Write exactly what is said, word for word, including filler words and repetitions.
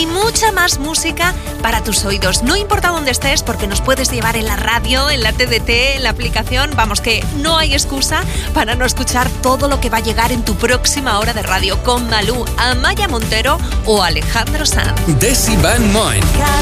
y mucha más música para tus oídos. No importa dónde estés, porque nos puedes llevar en la radio, en la T D T, en la aplicación. Vamos, que no hay excusa para no escuchar todo lo que va a llegar en tu próxima hora de radio con Malú, Amaya Montero o Alejandro Sanz. Desi Van Moen.